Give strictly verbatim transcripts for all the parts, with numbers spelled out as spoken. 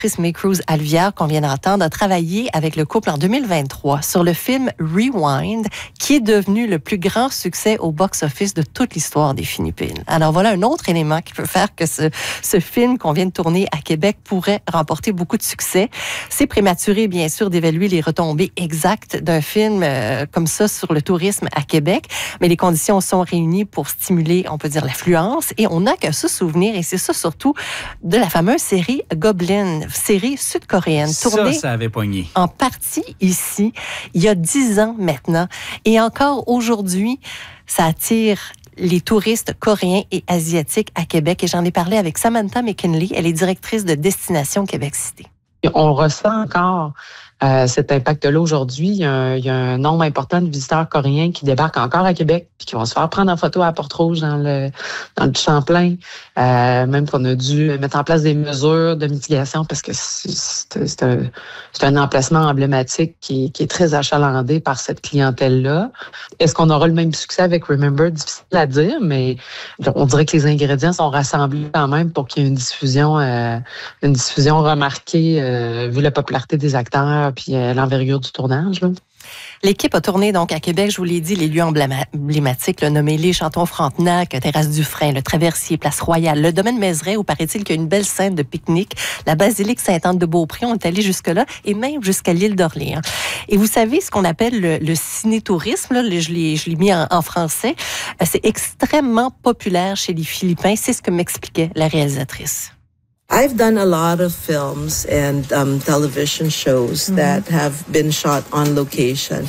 May Cruz-Alvière, qu'on vient d'entendre, a travaillé avec le couple en deux mille vingt-trois sur le film Rewind, qui est devenu le plus grand succès au box-office de toute l'histoire des Philippines. Alors voilà un autre élément qui peut faire que ce, ce film qu'on vient de tourner à Québec pourrait remporter beaucoup de succès. C'est prématuré, bien sûr, d'évaluer les retombées exactes d'un film euh, comme ça sur le tourisme à Québec, mais les conditions sont réunies pour stimuler, on peut dire, l'affluence, et on n'a qu'à se souvenir, et c'est ça surtout, de la fameuse série Goblin, série sud-coréenne, tournée ça, ça avait pogné. En partie ici, il y a dix ans maintenant. Et encore aujourd'hui, ça attire les touristes coréens et asiatiques à Québec. Et j'en ai parlé avec Samantha McKinley, elle est directrice de Destination Québec City. On ressent encore euh, cet impact-là aujourd'hui. Il y, a un, il y a un nombre important de visiteurs coréens qui débarquent encore à Québec puis qui vont se faire prendre en photo à Porte-Rouge dans le dans le Champlain. Euh, même qu'on a dû mettre en place des mesures de mitigation parce que c'est, c'est, c'est, un, c'est un emplacement emblématique qui, qui est très achalandé par cette clientèle-là. Est-ce qu'on aura le même succès avec Remember? Difficile à dire, mais on dirait que les ingrédients sont rassemblés quand même pour qu'il y ait une diffusion, euh, une diffusion remarquée euh, vu la popularité des acteurs puis euh, l'envergure du tournage, là. L'équipe a tourné donc à Québec, je vous l'ai dit, les lieux emblématiques, nommés les Chantons Frontenac, Terrasse du Frein, le Traversier, Place Royale, le Domaine Mézeray, où paraît-il qu'il y a une belle scène de pique-nique, la Basilique Sainte-Anne-de-Beaupré, on est allé jusque-là, et même jusqu'à l'île d'Orléans. Et vous savez, ce qu'on appelle le, le ciné-tourisme, là, je l'ai, je l'ai mis en, en français, c'est extrêmement populaire chez les Philippins, c'est ce que m'expliquait la réalisatrice. I've done a lot of films and um, television shows mm-hmm. that have been shot on location,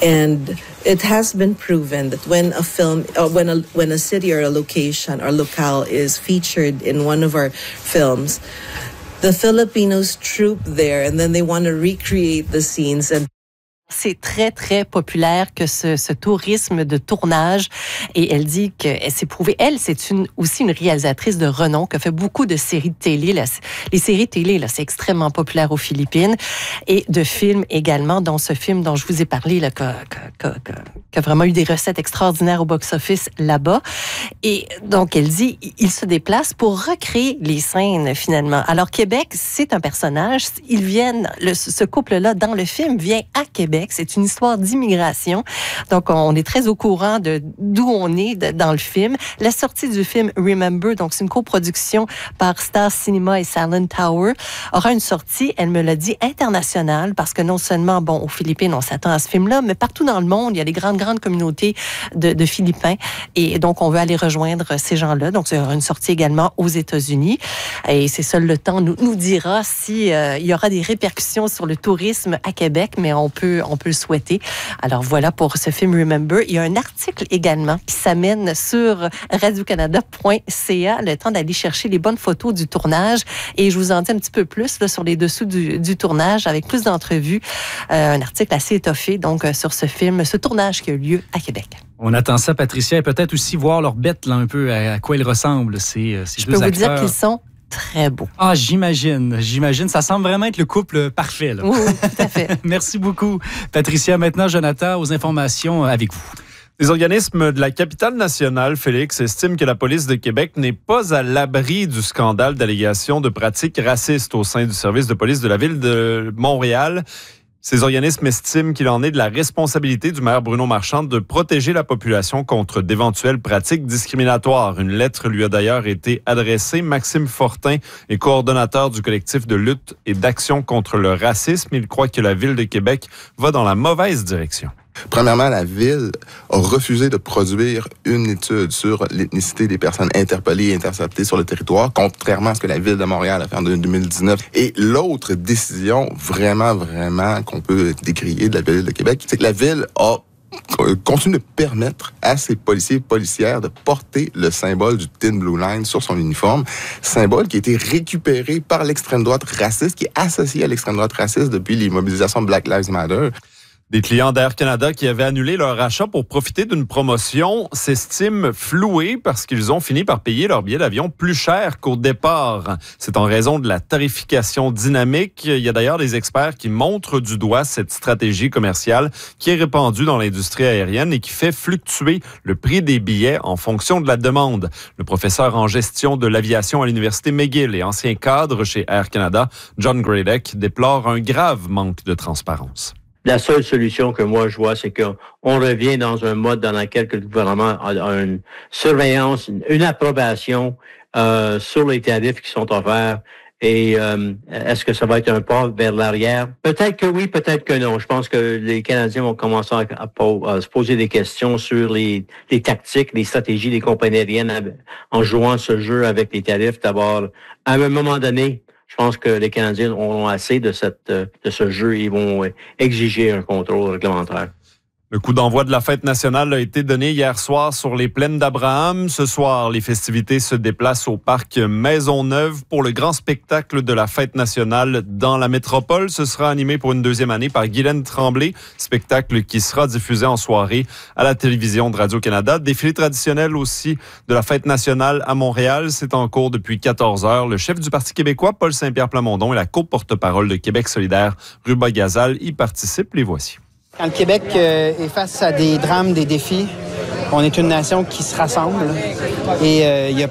and it has been proven that when a film, or when a when a city or a location or locale is featured in one of our films, the Filipinos troop there, and then they want to recreate the scenes and. C'est très, très populaire que ce, ce tourisme de tournage. Et elle dit qu'elle s'est prouvée. Elle, c'est une, aussi une réalisatrice de renom qui a fait beaucoup de séries de télé. Là, les séries de télé, là, c'est extrêmement populaire aux Philippines. Et de films également, dont ce film dont je vous ai parlé, là, qui a, qui a, qui a vraiment eu des recettes extraordinaires au box-office là-bas. Et donc, elle dit, il se déplace pour recréer les scènes, finalement. Alors, Québec, c'est un personnage. Ils viennent, le, ce couple-là, dans le film, vient à Québec. C'est une histoire d'immigration. Donc, on est très au courant de d'où on est de, dans le film. La sortie du film Remember, donc c'est une coproduction par Star Cinema et Silent Tower, aura une sortie, elle me l'a dit, internationale, parce que non seulement, bon, aux Philippines, on s'attend à ce film-là, mais partout dans le monde, il y a des grandes, grandes communautés de, de Philippins. Et donc, on veut aller rejoindre ces gens-là. Donc, il y aura une sortie également aux États-Unis. Et c'est seul le temps nous, nous dira si euh, il y aura des répercussions sur le tourisme à Québec, mais on peut on peut le souhaiter. Alors voilà pour ce film Remember. Il y a un article également qui s'amène sur radio canada point c a, le temps d'aller chercher les bonnes photos du tournage. Et je vous en dis un petit peu plus là, sur les dessous du, du tournage, avec plus d'entrevues. Euh, un article assez étoffé donc sur ce film, ce tournage qui a eu lieu à Québec. On attend ça, Patricia, et peut-être aussi voir leur bête là, un peu à, à quoi ils ressemblent, ces, ces je deux peux acteurs. vous dire qu'ils sont très beau. Ah, j'imagine, j'imagine. Ça semble vraiment être le couple parfait, là. Oui, tout à fait. Merci beaucoup, Patricia. Maintenant, Jonathan, aux informations avec vous. Les organismes de la capitale nationale, Félix, estiment que la police de Québec n'est pas à l'abri du scandale d'allégations de pratiques racistes au sein du service de police de la ville de Montréal. Ces organismes estiment qu'il en est de la responsabilité du maire Bruno Marchand de protéger la population contre d'éventuelles pratiques discriminatoires. Une lettre lui a d'ailleurs été adressée. Maxime Fortin est coordonnateur du collectif de lutte et d'action contre le racisme. Il croit que la ville de Québec va dans la mauvaise direction. Premièrement, la Ville a refusé de produire une étude sur l'ethnicité des personnes interpellées et interceptées sur le territoire, contrairement à ce que la Ville de Montréal a fait en deux mille dix-neuf. Et l'autre décision, vraiment, vraiment, qu'on peut décrier de la Ville de Québec, c'est que la Ville a continue de permettre à ses policiers et policières de porter le symbole du Thin Blue Line sur son uniforme, symbole qui a été récupéré par l'extrême droite raciste, qui est associé à l'extrême droite raciste depuis les mobilisations de Black Lives Matter. Des clients d'Air Canada qui avaient annulé leur achat pour profiter d'une promotion s'estiment floués parce qu'ils ont fini par payer leur billet d'avion plus cher qu'au départ. C'est en raison de la tarification dynamique. Il y a d'ailleurs des experts qui montrent du doigt cette stratégie commerciale qui est répandue dans l'industrie aérienne et qui fait fluctuer le prix des billets en fonction de la demande. Le professeur en gestion de l'aviation à l'Université McGill et ancien cadre chez Air Canada, John Gradek, déplore un grave manque de transparence. La seule solution que moi je vois, c'est qu'on revient dans un mode dans lequel le gouvernement a une surveillance, une approbation euh, sur les tarifs qui sont offerts. Et euh, est-ce que ça va être un pas vers l'arrière? Peut-être que oui, peut-être que non. Je pense que les Canadiens vont commencer à, à, à se poser des questions sur les, les tactiques, les stratégies des compagnies aériennes en jouant ce jeu avec les tarifs. D'abord, à un moment donné, je pense que les Canadiens auront assez de, cette, de ce jeu et ils vont exiger un contrôle réglementaire. Le coup d'envoi de la fête nationale a été donné hier soir sur les plaines d'Abraham. Ce soir, les festivités se déplacent au parc Maisonneuve pour le grand spectacle de la fête nationale dans la métropole. Ce sera animé pour une deuxième année par Guylaine Tremblay, spectacle qui sera diffusé en soirée à la télévision de Radio-Canada. Défilé traditionnel aussi de la fête nationale à Montréal. C'est en cours depuis quatorze heures. Le chef du Parti québécois, Paul Saint-Pierre Plamondon, et la co-porte-parole de Québec solidaire, Ruba Gazal, y participent. Les voici. Quand le Québec euh, est face à des drames, des défis, on est une nation qui se rassemble. Et euh, y a,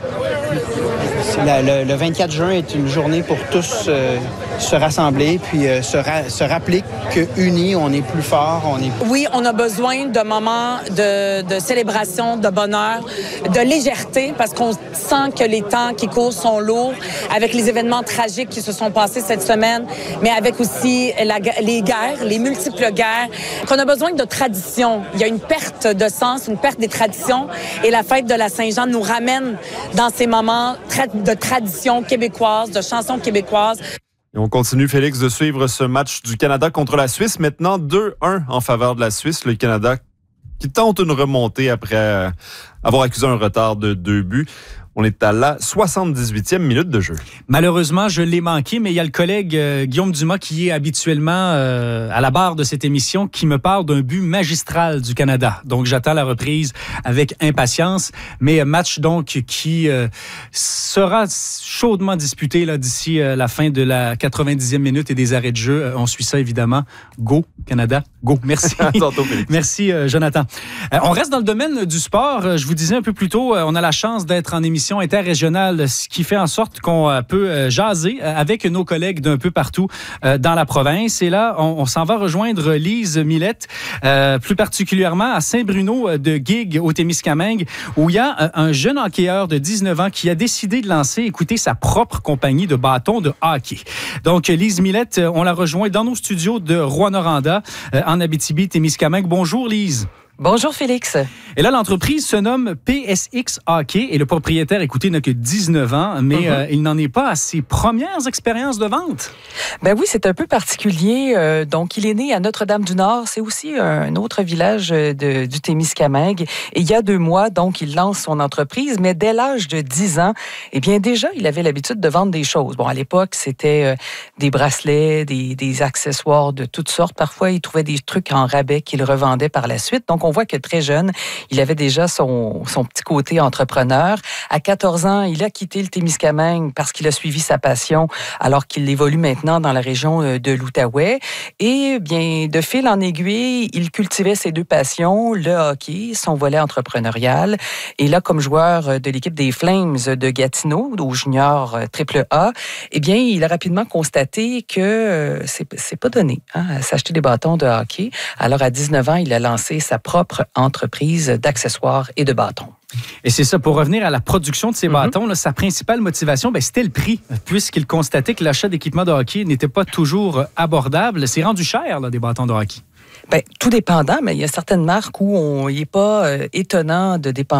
la, le, le vingt-quatre juin est une journée pour tous euh, se rassembler, puis euh, se, ra- se rappeler qu'unis, on est plus fort. On est... Oui, on a besoin de moments de, de célébration, de bonheur, de légèreté, parce qu'on sent que les temps qui courent sont lourds, avec les événements tragiques qui se sont passés cette semaine, mais avec aussi la, les guerres, les multiples guerres, qu'on a besoin de tradition. Il y a une perte de sens, une perte des traditions, et la fête de la Saint-Jean nous ramène dans ces moments tra- de tradition québécoise, de chansons québécoises. Et on continue, Félix, de suivre ce match du Canada contre la Suisse. Maintenant, deux un en faveur de la Suisse. Le Canada qui tente une remontée après avoir accusé un retard de deux buts. On est à la soixante-dix-huitième minute de jeu. Malheureusement, je l'ai manqué, mais il y a le collègue euh, Guillaume Dumas qui est habituellement euh, à la barre de cette émission qui me parle d'un but magistral du Canada. Donc, j'attends la reprise avec impatience. Mais match donc qui euh, sera chaudement disputé là, d'ici euh, la fin de la quatre-vingt-dixième minute et des arrêts de jeu. Euh, on suit ça évidemment. Go, Canada, go. Merci. Tantôt, Merci, euh, Jonathan. Euh, on reste dans le domaine du sport. Je vous disais un peu plus tôt, euh, on a la chance d'être en émission interrégionale, ce qui fait en sorte qu'on euh, peut euh, jaser euh, avec nos collègues d'un peu partout euh, dans la province. Et là, on, on s'en va rejoindre Lise Millette, euh, plus particulièrement à Saint-Bruno de Guigues, au Témiscamingue, où il y a euh, un jeune hockeyeur de dix-neuf ans qui a décidé de lancer, écoutez, sa propre compagnie de bâtons de hockey. Donc, Lise Millette, on la rejoint dans nos studios de Rouyn-Noranda, euh, en Abitibi-Témiscamingue. Bonjour, Lise. Bonjour Félix. Et là, l'entreprise se nomme P S X Hockey et le propriétaire, écoutez, n'a que dix-neuf ans, mais mm-hmm. euh, il n'en est pas à ses premières expériences de vente. Ben oui, c'est un peu particulier. Euh, donc, il est né à Notre-Dame-du-Nord. C'est aussi un autre village de, du Témiscamingue. Et il y a deux mois, donc, il lance son entreprise, mais dès l'âge de dix ans, eh bien, déjà, il avait l'habitude de vendre des choses. Bon, à l'époque, c'était euh, des bracelets, des, des accessoires de toutes sortes. Parfois, il trouvait des trucs en rabais qu'il revendait par la suite. Donc, on voit que très jeune, il avait déjà son, son petit côté entrepreneur. À quatorze ans, il a quitté le Témiscamingue parce qu'il a suivi sa passion alors qu'il évolue maintenant dans la région de l'Outaouais. Et bien, de fil en aiguille, il cultivait ses deux passions, le hockey, son volet entrepreneurial. Et là, comme joueur de l'équipe des Flames de Gatineau, au junior triple A, eh bien, il a rapidement constaté que c'est, c'est pas donné hein, à s'acheter des bâtons de hockey. Alors, à dix-neuf ans, il a lancé sa propre entreprise d'accessoires et de bâtons. Et c'est ça, pour revenir à la production de ces mm-hmm. bâtons, là, sa principale motivation, ben, c'était le prix, puisqu'il constatait que l'achat d'équipements de hockey n'était pas toujours abordable. C'est rendu cher, là, des bâtons de hockey. Bien, tout dépendant, mais il y a certaines marques où il n'est pas euh, étonnant de dépenser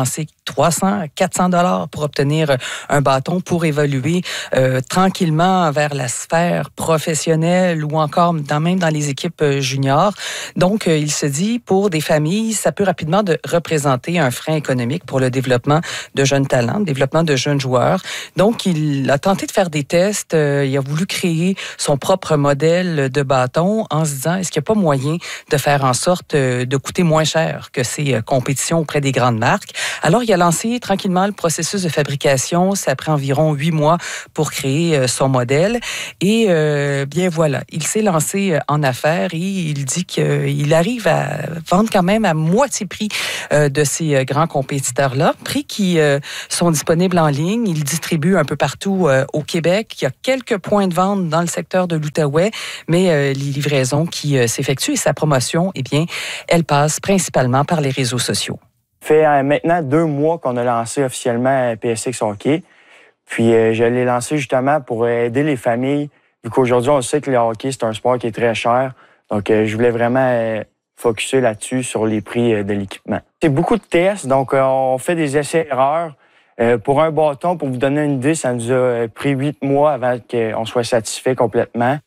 trois cents à quatre cents dollars pour obtenir un bâton pour évoluer euh, tranquillement vers la sphère professionnelle ou encore dans, même dans les équipes juniors. Donc, euh, il se dit, pour des familles, ça peut rapidement de représenter un frein économique pour le développement de jeunes talents, le développement de jeunes joueurs. Donc, il a tenté de faire des tests. Euh, il a voulu créer son propre modèle de bâton en se disant, est-ce qu'il n'y a pas moyen de faire en sorte euh, de coûter moins cher que ces euh, compétitions auprès des grandes marques? Alors, il a lancé tranquillement le processus de fabrication. Ça a pris environ huit mois pour créer euh, son modèle. Et euh, bien voilà, il s'est lancé euh, en affaires et il dit qu'il arrive à vendre quand même à moitié prix euh, de ces euh, grands compétiteurs-là. Prix qui euh, sont disponibles en ligne. Il distribue un peu partout euh, au Québec. Il y a quelques points de vente dans le secteur de l'Outaouais, mais euh, les livraisons qui euh, s'effectuent et sa promotion, eh bien, elle passe principalement par les réseaux sociaux. Ça fait euh, maintenant deux mois qu'on a lancé officiellement P S X Hockey. Puis euh, je l'ai lancé justement pour aider les familles, vu qu'aujourd'hui, on sait que le hockey, c'est un sport qui est très cher. Donc, euh, je voulais vraiment euh, focusser là-dessus, sur les prix euh, de l'équipement. C'est beaucoup de tests, donc euh, on fait des essais-erreurs. Euh, pour un bâton, pour vous donner une idée, ça nous a pris huit mois avant qu'on soit satisfait complètement.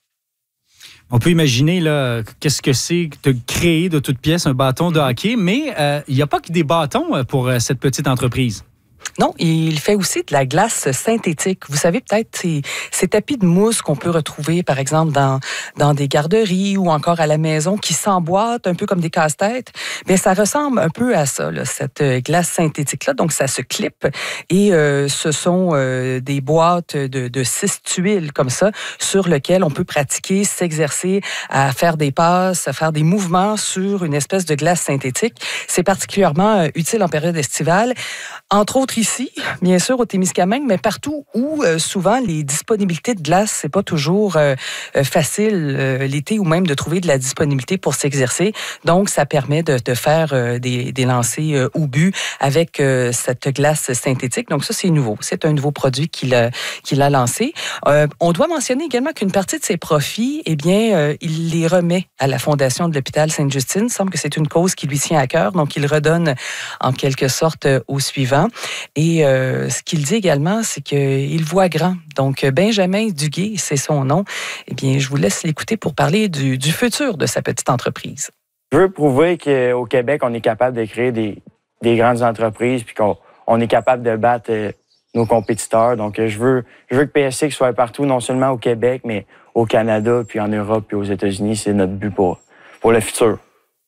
On peut imaginer là, qu'est-ce que c'est de créer de toutes pièces un bâton de hockey, mais euh, il n'y a pas que des bâtons pour euh, cette petite entreprise. Non, il fait aussi de la glace synthétique. Vous savez peut-être ces, ces tapis de mousse qu'on peut retrouver, par exemple, dans, dans des garderies ou encore à la maison, qui s'emboîtent un peu comme des casse-têtes. Bien, ça ressemble un peu à ça, là, cette glace synthétique-là. Donc, ça se clippe et euh, ce sont euh, des boîtes de, de six tuiles comme ça, sur lesquelles on peut pratiquer, s'exercer à faire des passes, à faire des mouvements sur une espèce de glace synthétique. C'est particulièrement euh, utile en période estivale. Entre autres ici, bien sûr, au Témiscamingue, mais partout où euh, souvent les disponibilités de glace, c'est pas toujours euh, facile euh, l'été ou même de trouver de la disponibilité pour s'exercer. Donc, ça permet de, de faire euh, des, des lancers euh, au but avec euh, cette glace synthétique. Donc, ça, c'est nouveau. C'est un nouveau produit qu'il a, qu'il a lancé. Euh, on doit mentionner également qu'une partie de ses profits, eh bien, euh, il les remet à la Fondation de l'hôpital Sainte-Justine. Il semble que c'est une cause qui lui tient à cœur. Donc, il redonne en quelque sorte euh, au suivant. Et euh, ce qu'il dit également, c'est qu'il voit grand. Donc, Benjamin Duguay, c'est son nom. Eh bien, je vous laisse l'écouter pour parler du, du futur de sa petite entreprise. Je veux prouver qu'au Québec, on est capable de créer des, des grandes entreprises puis qu'on on est capable de battre euh, nos compétiteurs. Donc, je veux, je veux que P S X soit partout, non seulement au Québec, mais au Canada, puis en Europe, puis aux États-Unis. C'est notre but pour, pour le futur.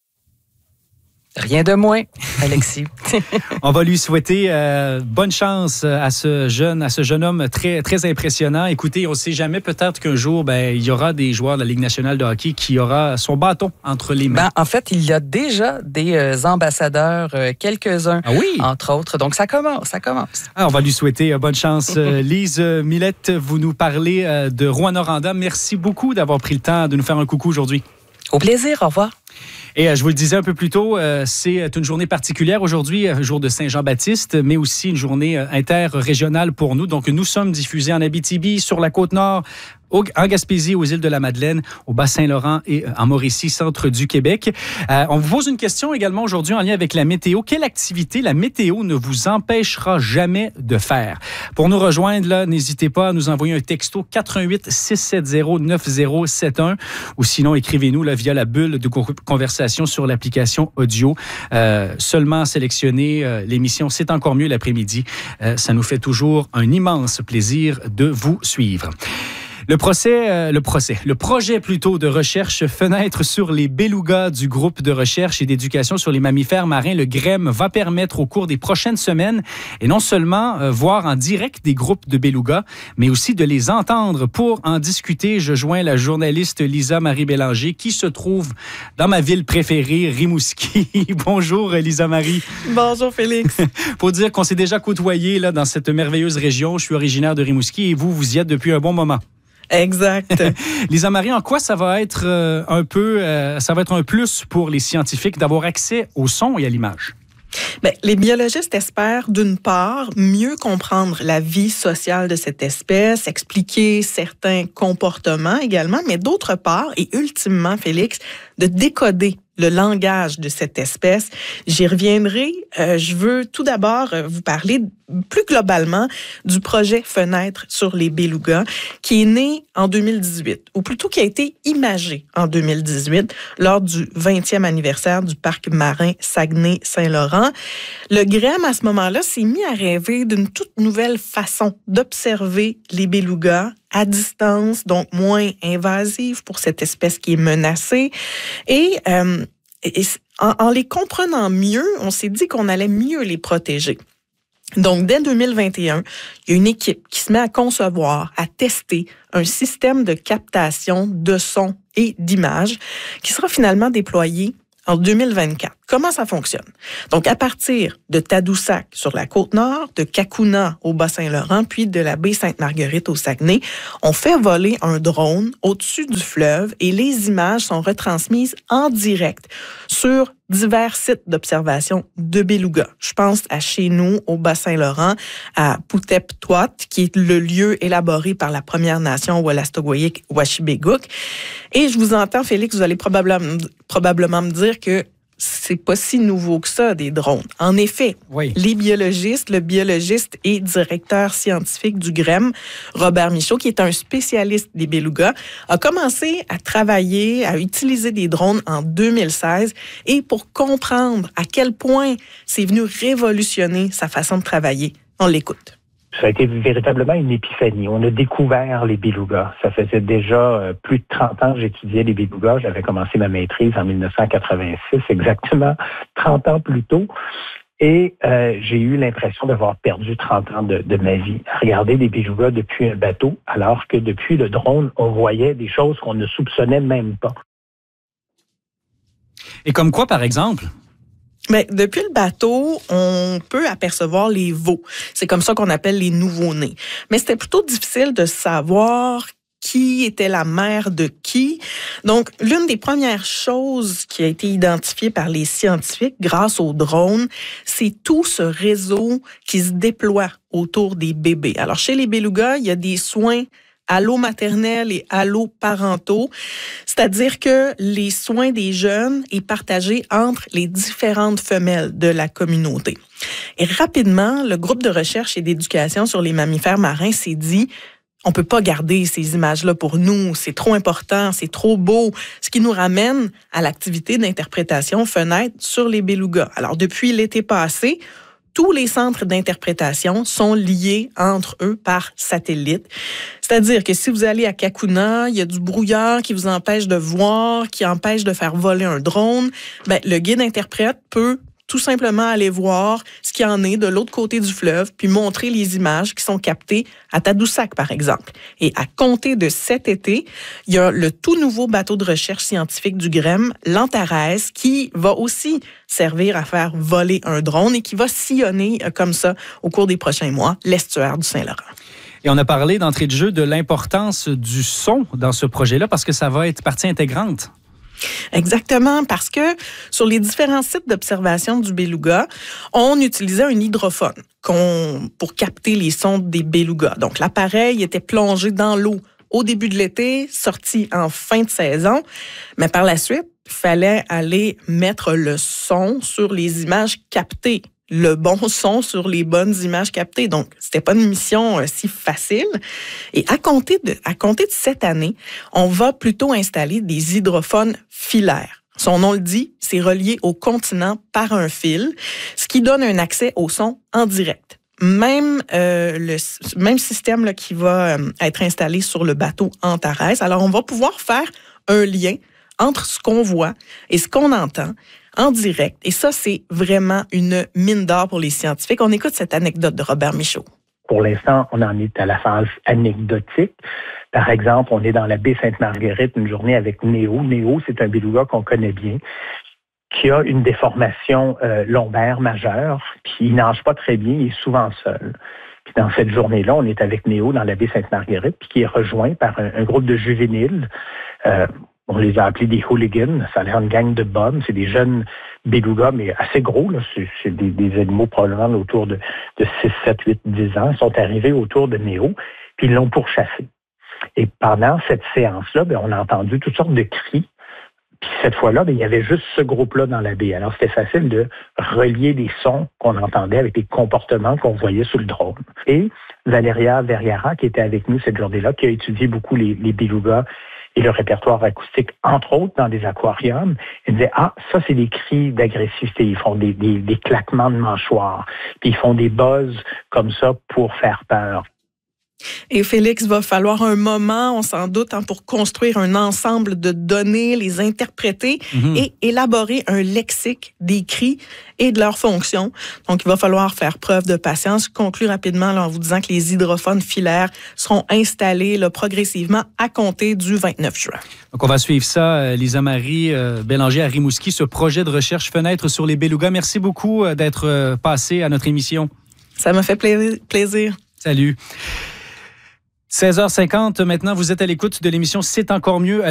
Rien de moins, Alexis. On va lui souhaiter euh, bonne chance à ce jeune, à ce jeune homme très, très impressionnant. Écoutez, on ne sait jamais, peut-être qu'un jour, ben, il y aura des joueurs de la Ligue nationale de hockey qui aura son bâton entre les mains. Ben, en fait, il y a déjà des euh, ambassadeurs, euh, quelques-uns, ah oui? entre autres. Donc, ça commence, ça commence. Ah, on va lui souhaiter euh, bonne chance. Euh, Lise Millette, vous nous parlez euh, de Rouyn-Noranda. Merci beaucoup d'avoir pris le temps de nous faire un coucou aujourd'hui. Au plaisir, au revoir. Et euh, je vous le disais un peu plus tôt, euh, c'est une journée particulière aujourd'hui, euh, jour de Saint-Jean-Baptiste, mais aussi une journée euh, interrégionale pour nous. Donc, nous sommes diffusés en Abitibi, sur la Côte-Nord, au, en Gaspésie, aux îles de la Madeleine, au Bas-Saint-Laurent et en Mauricie, centre du Québec. Euh, on vous pose une question également aujourd'hui en lien avec la météo. Quelle activité la météo ne vous empêchera jamais de faire? Pour nous rejoindre, là, n'hésitez pas à nous envoyer un texto quatre un huit six sept zéro neuf zéro sept un ou sinon écrivez-nous là, via la bulle de conversation sur l'application audio. Euh, seulement sélectionner euh, l'émission C'est encore mieux l'après-midi. Euh, ça nous fait toujours un immense plaisir de vous suivre. Le procès, euh, le procès, le projet plutôt de recherche Fenêtre sur les belugas du groupe de recherche et d'éducation sur les mammifères marins, le G R E M, va permettre au cours des prochaines semaines, et non seulement euh, voir en direct des groupes de belugas, mais aussi de les entendre. Pour en discuter, je joins la journaliste Lisa-Marie Bélanger, qui se trouve dans ma ville préférée, Rimouski. Bonjour Lisa-Marie. Bonjour Félix. Pour dire qu'on s'est déjà côtoyé là, dans cette merveilleuse région, je suis originaire de Rimouski et vous, vous y êtes depuis un bon moment. Exact. Lisa-Marie, en quoi ça va être euh, un peu, euh, ça va être un plus pour les scientifiques d'avoir accès au son et à l'image? Bien, les biologistes espèrent, d'une part, mieux comprendre la vie sociale de cette espèce, expliquer certains comportements également, mais d'autre part, et ultimement, Félix, de décoder le langage de cette espèce. J'y reviendrai. Euh, je veux tout d'abord vous parler plus globalement du projet Fenêtre sur les belugas qui est né en deux mille dix-huit, ou plutôt qui a été imagé en deux mille dix-huit lors du vingtième anniversaire du parc marin Saguenay-Saint-Laurent. Le G R E M, à ce moment-là, s'est mis à rêver d'une toute nouvelle façon d'observer les belugas à distance, donc moins invasive pour cette espèce qui est menacée. Et, euh, et en, en les comprenant mieux, on s'est dit qu'on allait mieux les protéger. Donc, dès deux mille vingt et un, il y a une équipe qui se met à concevoir, à tester un système de captation de sons et d'images qui sera finalement déployé en deux mille vingt-quatre. Comment ça fonctionne? Donc, à partir de Tadoussac sur la Côte-Nord, de Cacouna au Bas-Saint-Laurent, puis de la baie Sainte-Marguerite au Saguenay, on fait voler un drone au-dessus du fleuve et les images sont retransmises en direct sur divers sites d'observation de belugas. Je pense à chez nous, au Bas-Saint-Laurent, à Poutep-Touat, qui est le lieu élaboré par la Première Nation Wolastoqiyik-Washibégouk. Et je vous entends, Félix, vous allez probablement, probablement me dire que c'est pas si nouveau que ça, des drones. En effet, oui. Les biologistes, le biologiste et directeur scientifique du G R E M, Robert Michaud, qui est un spécialiste des belugas, a commencé à travailler, à utiliser des drones en deux mille seize. Et pour comprendre à quel point c'est venu révolutionner sa façon de travailler, on l'écoute. Ça a été véritablement une épiphanie. On a découvert les belugas. Ça faisait déjà euh, plus de trente ans que j'étudiais les belugas. J'avais commencé ma maîtrise en dix-neuf cent quatre-vingt-six, exactement trente ans plus tôt. Et euh, j'ai eu l'impression d'avoir perdu trente ans de, de ma vie à regarder des belugas depuis un bateau, alors que depuis le drone, on voyait des choses qu'on ne soupçonnait même pas. Et comme quoi, par exemple? Mais depuis le bateau, on peut apercevoir les veaux. C'est comme ça qu'on appelle les nouveau-nés. Mais c'était plutôt difficile de savoir qui était la mère de qui. Donc, l'une des premières choses qui a été identifiée par les scientifiques grâce aux drones, c'est tout ce réseau qui se déploie autour des bébés. Alors, chez les belugas, il y a des soins allo maternels et allo parentaux, c'est-à-dire que les soins des jeunes est partagé entre les différentes femelles de la communauté. Et rapidement, le groupe de recherche et d'éducation sur les mammifères marins s'est dit on peut pas garder ces images-là pour nous, c'est trop important, c'est trop beau, ce qui nous ramène à l'activité d'interprétation Fenêtre sur les belugas. Alors, depuis l'été passé, tous les centres d'interprétation sont liés entre eux par satellite. C'est-à-dire que si vous allez à Cacouna, il y a du brouillard qui vous empêche de voir, qui empêche de faire voler un drone. Ben, le guide-interprète peut tout simplement aller voir ce qu'il y en est de l'autre côté du fleuve, puis montrer les images qui sont captées à Tadoussac, par exemple. Et à compter de cet été, il y a le tout nouveau bateau de recherche scientifique du G R E M, l'Antares, qui va aussi servir à faire voler un drone et qui va sillonner comme ça au cours des prochains mois l'estuaire du Saint-Laurent. Et on a parlé d'entrée de jeu de l'importance du son dans ce projet-là parce que ça va être partie intégrante. Exactement, parce que sur les différents sites d'observation du beluga, on utilisait un hydrophone qu'on, pour capter les sons des belugas. Donc, l'appareil était plongé dans l'eau au début de l'été, sorti en fin de saison, mais par la suite, il fallait aller mettre le son sur les images captées. Le bon son sur les bonnes images captées. Donc, c'était pas une mission euh, si facile. Et à compter de, à compter de cette année, on va plutôt installer des hydrophones filaires. Son nom le dit, c'est relié au continent par un fil, ce qui donne un accès au son en direct. Même euh, le même système là, qui va euh, être installé sur le bateau Antares. Alors, on va pouvoir faire un lien entre ce qu'on voit et ce qu'on entend en direct. Et ça, c'est vraiment une mine d'or pour les scientifiques. On écoute cette anecdote de Robert Michaud. Pour l'instant, on en est à la phase anecdotique. Par exemple, on est dans la baie Sainte-Marguerite une journée avec Néo. Néo, c'est un beluga qu'on connaît bien, qui a une déformation euh, lombaire majeure, puis il nage pas très bien, il est souvent seul. Puis dans cette journée-là, on est avec Néo dans la baie Sainte-Marguerite, puis qui est rejoint par un, un groupe de juvéniles. Euh, On les a appelés des hooligans. Ça a l'air une gang de bums. C'est des jeunes belugas, mais assez gros. Là. C'est, c'est des, des animaux probablement autour de, de six, sept, huit, dix ans. Ils sont arrivés autour de Néo, puis ils l'ont pourchassé. Et pendant cette séance-là, bien, on a entendu toutes sortes de cris Puis cette fois-là, bien, il y avait juste ce groupe-là dans la baie. Alors, c'était facile de relier les sons qu'on entendait avec les comportements qu'on voyait sous le drone. Et Valeria Vergara, qui était avec nous cette journée-là, qui a étudié beaucoup les, les belugas et le répertoire acoustique, entre autres dans des aquariums, elle disait, ah, ça, c'est des cris d'agressivité. Ils font des, des, des claquements de mâchoires. Puis ils font des buzz comme ça pour faire peur. Et Félix, il va falloir un moment, on s'en doute, hein, pour construire un ensemble de données, les interpréter mm-hmm. et élaborer un lexique des cris et de leurs fonctions. Donc, il va falloir faire preuve de patience. Je conclue rapidement là, en vous disant que les hydrophones filaires seront installés là, progressivement à compter du vingt-neuf juin. Donc, on va suivre ça. Lisa Marie euh, Bélanger à Rimouski, ce projet de recherche Fenêtre sur les belugas. Merci beaucoup euh, d'être euh, passé à notre émission. Ça m'a fait pla- plaisir. Salut. seize heures cinquante, maintenant, vous êtes à l'écoute de l'émission C'est encore mieux.